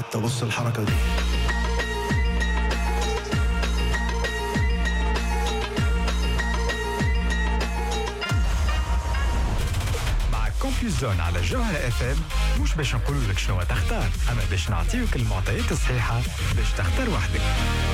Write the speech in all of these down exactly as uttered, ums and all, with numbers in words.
حتى بص الحركة دي. مع كومبيوت زون على جوهرة اف ام، مش باش نقول لك شنو تختار، اما باش نعطيوك المعطيات الصحيحة باش تختار وحدك.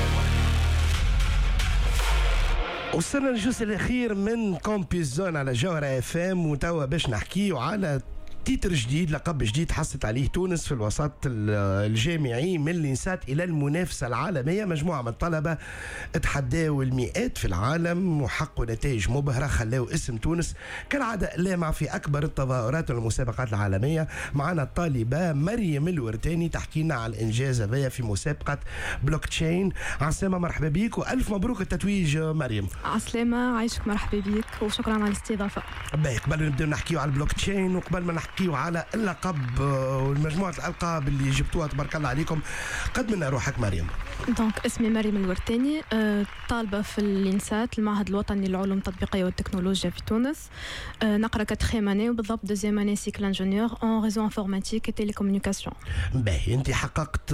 وصلنا للجزء الاخير من كومبيوت زون على جوهرة اف ام، وتوا باش نحكيو على تيتر جديد، لقب جديد حصلت عليه تونس في الوسط الجامعي من الانسات الى المنافسه العالميه. مجموعه من الطلبه تحداوا المئات في العالم وحققوا نتائج مبهره خلاوا اسم تونس كالعاده لامع في اكبر التظاهرات والمسابقات العالميه. معنا الطالبه مريم الورتاني تحكي لنا على الانجاز هذا في مسابقه بلوك تشين. عسلامه، مرحبا بك والف مبروك التتويج مريم. عسلامه، عايشك، مرحبا بك وشكرا على الاستضافه. باهي، قبل ما نبداو نحكيو على البلوك تشين وقبل ما نحكيو على اللقب والمجموعة الألقاب اللي جبتوها تبارك الله عليكم، قد منا روحك مريم. دونك اسمي مريم الورتاني، طالبة في الإنسات المعهد الوطني للعلوم التطبيقية والتكنولوجيا في تونس. نقرأ كاتخيم اني وبالضبط دوزيام اني سيكل انجينيور اون ريزو انفورماتيك اي تيليكومونيكاسيون. باهي، انت حققت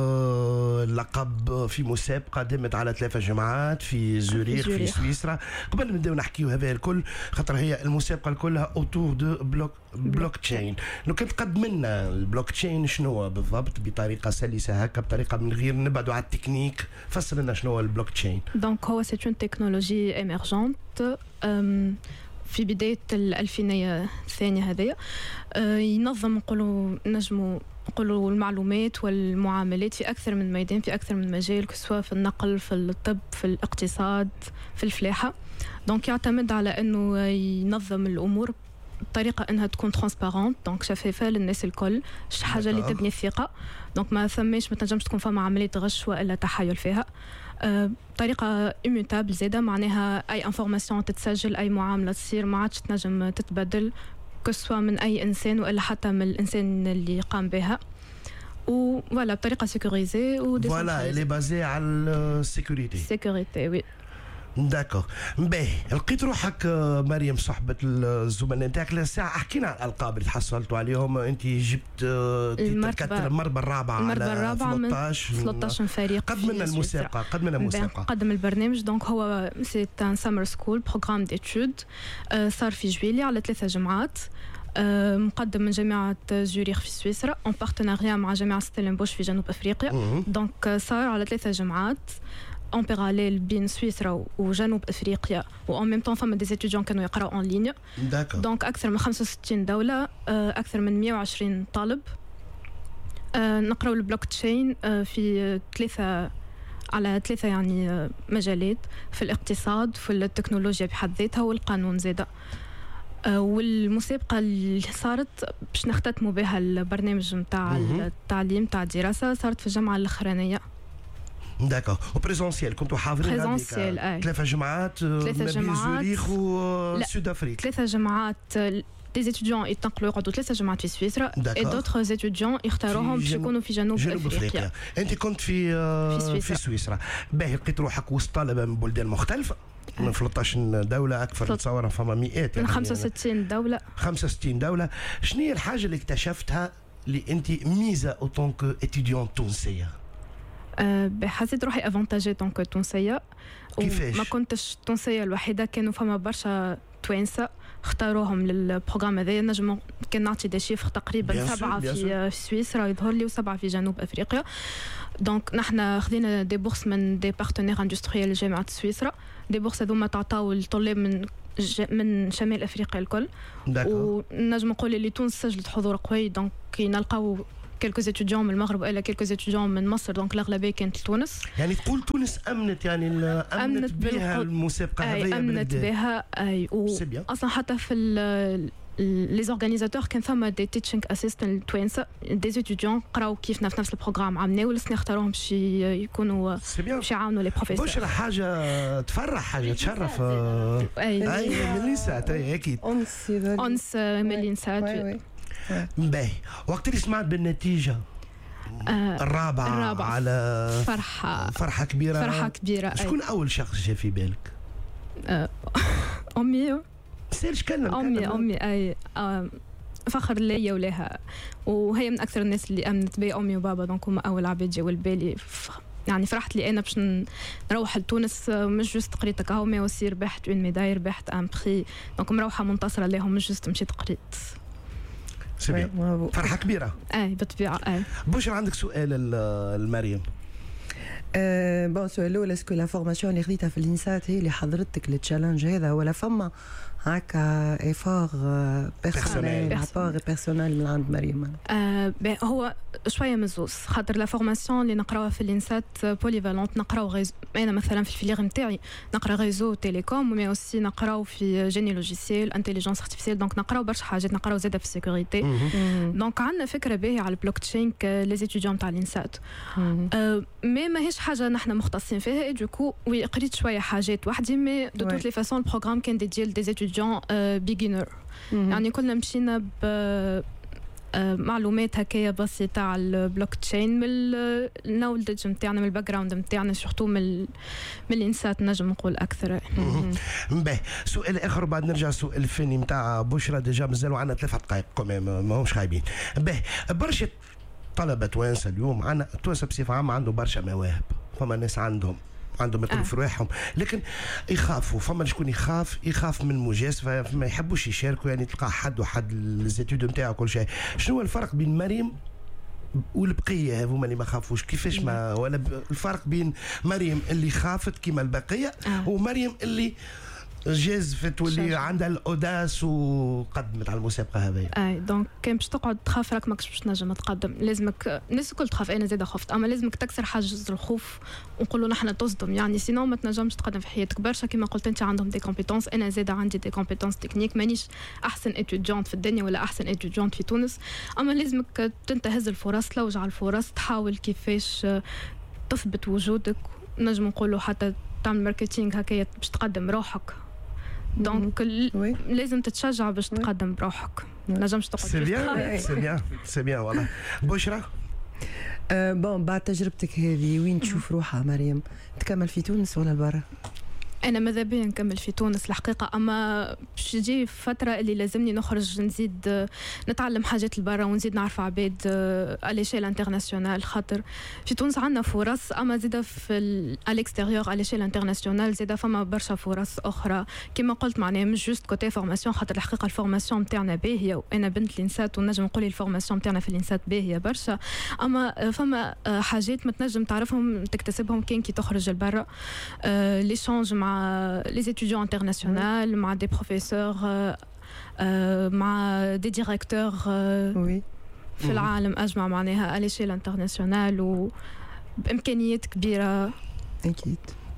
اللقب في مسابقة دمت على ثلاثة جامعات في زوريخ في, في سويسرا. قبل ما نبداو نحكيو هذا الكل، خاطر هي المسابقة كلها اوتور دو بلوك بلوك تشين. لو كنت قد منا البلوك تشين شنو هو بالضبط بطريقه سلسه هكا، بطريقه من غير نبعدوا على التكنيك، فسر لنا شنو هو البلوك تشين. دونك هو سي اون تكنولوجي ايمرجونت في بدايه الالفينيه الثانيه هذه، ينظم نقولوا نجموا نقولوا المعلومات والمعاملات في اكثر من ميدان، في اكثر من مجال، سواء في النقل، في الطب، في الاقتصاد، في الفلاحه. دونك يعتمد على انه ينظم الامور بطريقه انها تكون ترانسبارونت، دونك شفافه للناس الكل، شي حاجه اللي تبني الثقه. دونك ما ثماش ما تنجمش تكون فما عمليه غش والا تحايل فيها. أه بطريقه ايموتابل زاده، معناها اي انفورماسيون تتسجل، اي معامله تصير ما عادش تنجم تتبدل كسوا من اي انسان والا حتى من الانسان اللي قام بها. و فوالا بطريقه سيكوريزي و فوالا اللي بازي على السيكوريتي سيكوريتي وي. داكور. باهي، لقيت روحك مريم صحبة الزملاء نتاعك الساعة، حكينا على الألقاب اللي تحصلتوا عليهم. أنت جبت المرتبة المرتبة الرابعة المرتبة الرابعة من ثلاثة عشر فريق. قد من المسابقة قد من المسابقة قدم البرنامج. دونك هو سي ان سمر سكول بروغرام ديتود، صار في جويلية على ثلاثة جامعات، مقدم من جامعة زوريخ في سويسرا اون بارتناريا مع جامعة ستيلنبوش في جنوب أفريقيا. دونك صار على ثلاثة جامعات en parallèle بين سويسرا وجنوب افريقيا، و en même temps فما des étudiants كانوا يقراو en ligne. دونك اكثر من خمسة وستين دولة، اكثر من مئة وعشرين طالب. نقراو البلوك تشين في ثلاثة على ثلاثة يعني مجالات، في الاقتصاد، في التكنولوجيا بحد ذاتها، والقانون زاده. والمسابقة اللي صارت باش نختتموا بها البرنامج نتاع التعليم تاع الدراسة صارت في الجامعة الأخرانية. داكور. وبريزونسيال كنتوا حاضرين؟ بريزونسيال اي ثلاثة جامعات، ثلاثة جامعات زوريخ وسود افريقيا. ثلاثة جامعات دي étudiants يتنقلوا يقعدوا ثلاثة جامعات في سويسرا، اي دوتر étudiants يختاروهم باش يكونوا في جنوب, جنوب افريقيا. افريقيا. انت كنت في في سويسرا, في سويسرا. باهي، لقيت روحك وسط طلبه من بلدان مختلفه من ثلاثة عشر دولة، أكثر نتصورها فما مئات من يعني خمسة وستين دولة. خمسة وستين دولة. شنو هي الحاجة اللي اكتشفتها اللي أنت ميزة أو طونك إتيديون تونسية؟ أه حسيت روحي افونتاجي طونك تونسية. كيفاش؟ ما كنتش تونسية الوحيدة، كانوا فما برشا توانسة اختاروهم للبروغرام هذا. نجم كان نعطي دي شيفر تقريبا سبعة في سويسرا يظهر لي وسبعة في جنوب افريقيا. دونك نحن خدينا دي بورس من دي بارتنير اندستريال جامعة سويسرا. دي بورس هذوما تعطاو الطلاب من من شمال افريقيا الكل. ونجم نقول اللي تونس سجلت حضور قوي، دونك نلقاو quelques étudiants من المغرب ولا quelques étudiants من مصر. دونك الأغلبية كانت تونس. يعني تقول تونس أمنت يعني أمنت, أمنت بها المسابقة هذه. أمنت بها أي. أصلا حتى في les organisateurs كان ثما des teaching assistants توانسة des étudiants قراو كيفنا في نفس البروغرام عملناه، ولسنا اختاروهم باش يكونوا باش يعاونوا لي بروفيسور. بشرى حاجة تفرح، حاجة تشرف. أي أي من الإنسات أكيد. أنس أنس من الإنسات. باهي، وقت اللي سمعت بالنتيجة آه الرابعة, الرابعة على فرحة فرحة كبيرة فرحة كبيرة. شكون أول شخص جاء في بالك؟ آه أمي. سيرش كلم أمي أمي أي آه فخر ليا ولها، وهي من اكثر الناس اللي امنت بي امي وبابا، دونك هما اول عباد جاوا لبالي. يعني فرحت لي انا باش نروح لتونس، مش جوست قريت كهو مي وسي ربحت اون ميداي، ربحت ان بري، دونك مروحه منتصره لهم، مش جوست مشيت قريت. سبيل فرحه كبيره. اي بالطبيعه. اي بشرى عندك سؤال لمريم؟ أه بون سؤال الاول، اسكو لا فورماسيون اللي خديتها في الانسات هي اللي حضرتك للتشالنج هذا، ولا فما هكا ايفور بيرسونيل رابور بيرسونيل من عند مريم؟ آه هو شويه مزوز، خاطر لا فورماسيون اللي نقراوها في الانسات بوليفالونت، نقراو غيزو. انا مثلا في الفيليغ نتاعي نقرا ريزو تيليكوم، مي اوسي نقراو في جيني لوجيسيال، انتيليجنس ارتيفيسيال، دونك نقراو برشا حاجات، نقراو زاده في السيكوريتي. دونك عندنا فكره باهيه على البلوك تشين لي ستوديون تاع الانسات، آه مي ماهيش حاجه نحن مختصين فيها. دوكو وي قريت شويه حاجات وحدي، مي دو توت لي فاسون البروغرام كان ديديي لدي ستوديون بيجينر، يعني كلنا مشينا ب معلومات هكايا بسيطه على البلوك تشين من النولج نتاعنا، من الباك جراوند نتاعنا، سورتو من من الانسات نجم نقول اكثر. باهي سؤال اخر بعد نرجع السؤال الفني نتاع بشرى، ديجا مازالوا عندنا ثلاث دقائق كمان ما همش خايبين. باهي برشا طلبه توانسه اليوم، عندنا توانسه بصفه عامه عندهم برشا مواهب، فما ناس عندهم عندهم يقولوا في رواحهم، لكن يخافوا. فما شكون يخاف يخاف من المجازفه، ما يحبوش يشاركوا، يعني تلقى حد وحد الزيتود نتاعو كل شيء. شنو هو الفرق بين مريم والبقيه هذوما اللي ما خافوش؟ كيفاش ما ولا الفرق بين مريم اللي خافت كيما البقيه آه. ومريم اللي جازفت واللي عندها الاوداس وقدمت على المسابقه هذه؟ اي دونك كان باش تقعد تخاف راك ماكش باش تنجم تقدم، لازمك الناس الكل تخاف، انا زاده خفت، اما لازمك تكسر حاجز الخوف ونقولوا نحن تصدم، يعني سينو ما تنجمش تقدم في حياتك. برشا كما قلت انت عندهم دي كومبيتونس، انا زاده عندي دي كومبيتونس تكنيك، مانيش احسن اتوديونت في الدنيا ولا احسن اتوديونت في تونس، اما لازمك تنتهز الفرص، تلوج على الفرص، تحاول كيفاش تثبت وجودك، نجم نقولوا حتى تعمل ماركتينغ هكايا باش تقدم روحك. دونك لازم تتشجع باش تقدم بروحك، ما نجمش تقعد. سي بيان سي بيان سي بيان والله. بشرى أه بون بعد تجربتك هذه وين تشوف روحها مريم؟ تكمل في تونس ولا برا؟ انا ماذا بيا نكمل في تونس الحقيقه، اما باش تجي فتره اللي لازمني نخرج نزيد نتعلم حاجات لبرا ونزيد نعرف عباد على شيل انترناسيونال، خاطر في تونس عندنا فرص، اما زيد في الاكستيريور على شيل انترناسيونال زيد فما برشا فرص اخرى. كما قلت معناها مش جوست كوتي فورماسيون، خاطر الحقيقه الفورماسيون نتاعنا باهيه، وانا بنت الانسات ونجم نقول الفورماسيون نتاعنا في الانسات باهيه برشا، اما فما حاجات ما تنجم تعرفهم تكتسبهم كان كي تخرج لبرا. أه ليشانج مع les étudiants internationaux, مع des professeurs, مع des directeurs في العالم أجمع، معناها على l'échelle internationale وبإمكانيات كبيرة أكيد.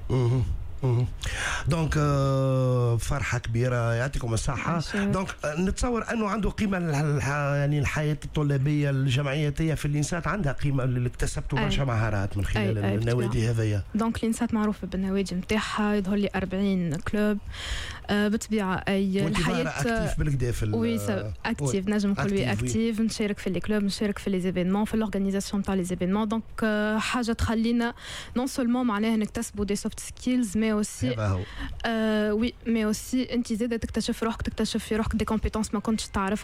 دونك فرحه كبيره، يعطيكم الصحه. دونك نتصور انه عنده قيمه، يعني الحياه الطلابيه الجمعياتيه في الانسات عندها قيمه، اللي اكتسبتوا برشا مهارات من خلال أي النوادي هذيا. دونك الانسات معروفه بالنوادي نتاعها، يظهر لي أربعين كلوب آه بالطبيعه. اي الحياه اكتيف بالكدا في وي اكتيف، نجم نقول وي اكتيف، نشارك في لي كلوب، نشارك في لي زيفينمون، في الاورغانيزاسيون تاع لي زيفينمون. دونك آه حاجه تخلينا نون سولمون معناها نكتسبوا دي سوفت سكيلز، مي اوسي آه وي مي اوسي انت زاده تكتشف روحك، تكتشف في روحك دي كومبيتونس ما كنتش تعرف.